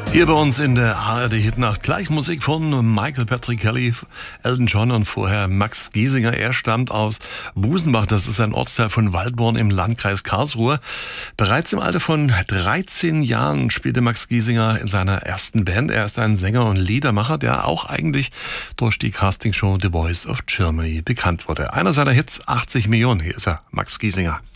Hier bei uns in der ARD-Hitnacht gleich Musik von Michael Patrick Kelly, Elton John und vorher Max Giesinger. Er stammt aus Busenbach, das ist ein Ortsteil von Waldborn im Landkreis Karlsruhe. Bereits im Alter von 13 Jahren spielte Max Giesinger in seiner ersten Band. Er ist ein Sänger und Liedermacher, der auch eigentlich durch die Castingshow The Voice of Germany bekannt wurde. Einer seiner Hits, 80 Millionen, hier ist er, Max Giesinger.